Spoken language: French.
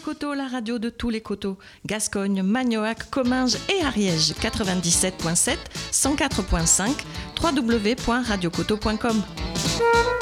Coteau, la radio de tous les coteaux. Gascogne, Magnoac, Comminges et Ariège. 97.7, 104.5, www.radiocoteau.com.